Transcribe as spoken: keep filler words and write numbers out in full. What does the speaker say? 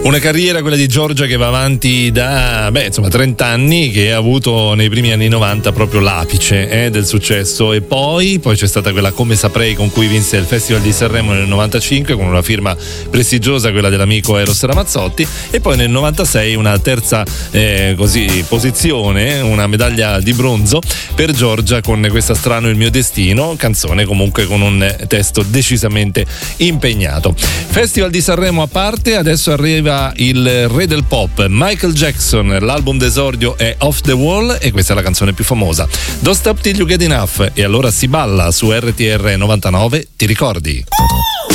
Una carriera, quella di Giorgia, che va avanti da beh insomma trenta anni, che ha avuto nei primi anni novanta proprio l'apice eh, del successo, e poi poi c'è stata quella Come Saprei con cui vinse il Festival di Sanremo nel novantacinque con una firma prestigiosa, quella dell'amico Eros Ramazzotti, e poi nel novantasei una terza eh, così posizione, una medaglia di bronzo per Giorgia con questa Strano il mio destino, canzone comunque con un testo decisamente impegnato. Festival di Sanremo a parte, adesso arriva il re del pop, Michael Jackson. L'album d'esordio è Off the Wall e questa è la canzone più famosa, Don't Stop Till You Get Enough. E allora si balla su R T R novantanove, ti ricordi?